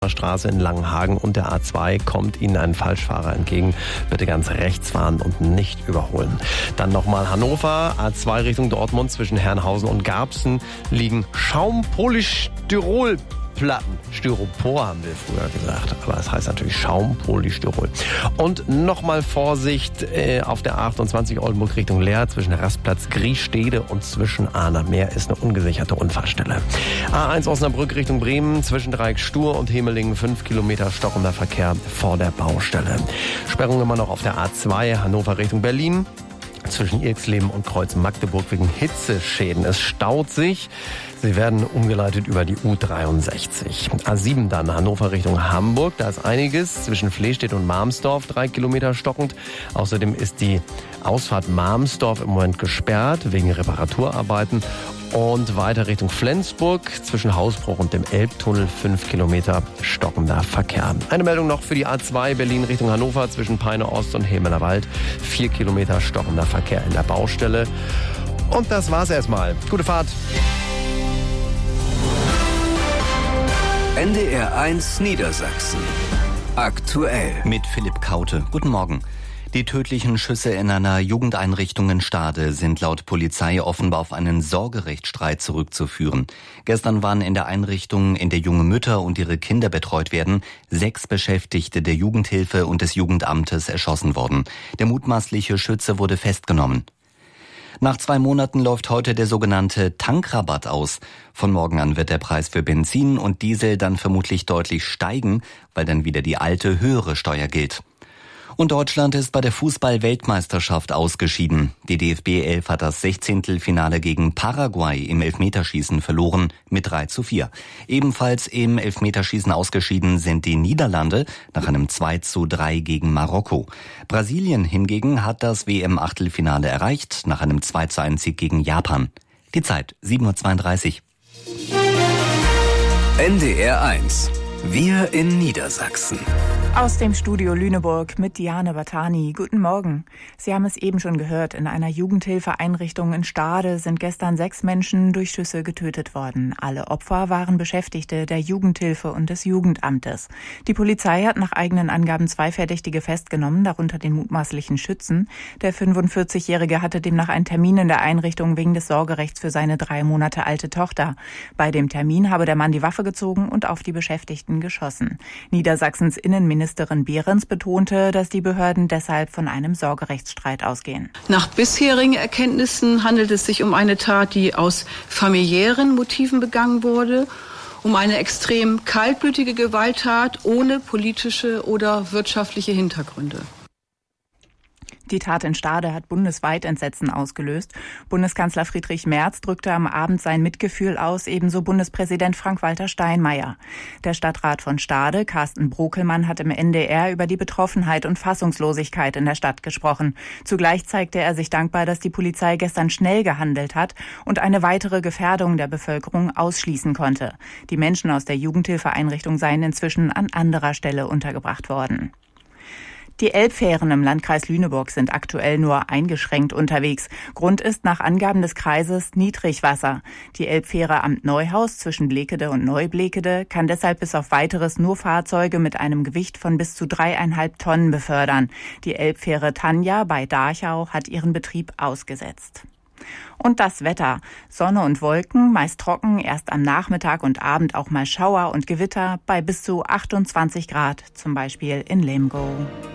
Bonner Straße in Langenhagen und der A2 kommt Ihnen ein Falschfahrer entgegen. Bitte ganz rechts fahren und nicht überholen. Dann nochmal Hannover, A2 Richtung Dortmund zwischen Herrenhausen und Garbsen liegen Schaumpolystyrolplatten. Styropor haben wir früher gesagt, aber es heißt natürlich Schaumpolystyrol. Und nochmal Vorsicht auf der A28 Oldenburg Richtung Leer zwischen Rastplatz Griesstede und zwischen Ahnermeer ist eine ungesicherte Unfallstelle. A1 Osnabrück Richtung Bremen zwischen Dreieck Stur und Hemelingen 5 Kilometer stockender Verkehr vor der Baustelle. Sperrung immer noch auf der A2 Hannover Richtung Berlin. Zwischen Irxleben und Kreuz Magdeburg wegen Hitzeschäden. Es staut sich. Sie werden umgeleitet über die U63. A7 dann Hannover Richtung Hamburg. Da ist einiges zwischen Flehstedt und Marmsdorf 3 Kilometer stockend. Außerdem ist die Ausfahrt Marmsdorf im Moment gesperrt wegen Reparaturarbeiten. Und weiter Richtung Flensburg zwischen Hausbruch und dem Elbtunnel 5 Kilometer stockender Verkehr. Eine Meldung noch für die A2 Berlin Richtung Hannover zwischen Peine Ost und Hemelerwald. 4 Kilometer stockender Verkehr in der Baustelle. Und das war's erstmal. Gute Fahrt. NDR 1 Niedersachsen. Aktuell. Mit Philipp Kaute. Guten Morgen. Die tödlichen Schüsse in einer Jugendeinrichtung in Stade sind laut Polizei offenbar auf einen Sorgerechtsstreit zurückzuführen. Gestern waren in der Einrichtung, in der junge Mütter und ihre Kinder betreut werden, 6 Beschäftigte der Jugendhilfe und des Jugendamtes erschossen worden. Der mutmaßliche Schütze wurde festgenommen. Nach 2 Monaten läuft heute der sogenannte Tankrabatt aus. Von morgen an wird der Preis für Benzin und Diesel dann vermutlich deutlich steigen, weil dann wieder die alte, höhere Steuer gilt. Und Deutschland ist bei der Fußball-Weltmeisterschaft ausgeschieden. Die DFB 11 hat das 16. Finale gegen Paraguay im Elfmeterschießen verloren mit 3:4. Ebenfalls im Elfmeterschießen ausgeschieden sind die Niederlande nach einem 2:3 gegen Marokko. Brasilien hingegen hat das WM-Achtelfinale erreicht nach einem 2:1 gegen Japan. Die Zeit 7:32 Uhr. NDR 1. Wir in Niedersachsen. Aus dem Studio Lüneburg mit Diane Batani. Guten Morgen. Sie haben es eben schon gehört. In einer Jugendhilfeeinrichtung in Stade sind gestern 6 Menschen durch Schüsse getötet worden. Alle Opfer waren Beschäftigte der Jugendhilfe und des Jugendamtes. Die Polizei hat nach eigenen Angaben 2 Verdächtige festgenommen, darunter den mutmaßlichen Schützen. Der 45-Jährige hatte demnach einen Termin in der Einrichtung wegen des Sorgerechts für seine 3 Monate alte Tochter. Bei dem Termin habe der Mann die Waffe gezogen und auf die Beschäftigten geschossen. Niedersachsens Innenministerin Behrens betonte, dass die Behörden deshalb von einem Sorgerechtsstreit ausgehen. Nach bisherigen Erkenntnissen handelt es sich um eine Tat, die aus familiären Motiven begangen wurde, um eine extrem kaltblütige Gewalttat ohne politische oder wirtschaftliche Hintergründe. Die Tat in Stade hat bundesweit Entsetzen ausgelöst. Bundeskanzler Friedrich Merz drückte am Abend sein Mitgefühl aus, ebenso Bundespräsident Frank-Walter Steinmeier. Der Stadtrat von Stade, Carsten Brokelmann, hat im NDR über die Betroffenheit und Fassungslosigkeit in der Stadt gesprochen. Zugleich zeigte er sich dankbar, dass die Polizei gestern schnell gehandelt hat und eine weitere Gefährdung der Bevölkerung ausschließen konnte. Die Menschen aus der Jugendhilfeeinrichtung seien inzwischen an anderer Stelle untergebracht worden. Die Elbfähren im Landkreis Lüneburg sind aktuell nur eingeschränkt unterwegs. Grund ist nach Angaben des Kreises Niedrigwasser. Die Elbfähre Amt Neuhaus zwischen Blekede und Neublekede kann deshalb bis auf Weiteres nur Fahrzeuge mit einem Gewicht von bis zu 3,5 Tonnen befördern. Die Elbfähre Tanja bei Darchau hat ihren Betrieb ausgesetzt. Und das Wetter. Sonne und Wolken, meist trocken, erst am Nachmittag und Abend auch mal Schauer und Gewitter bei bis zu 28 Grad, zum Beispiel in Lemgo.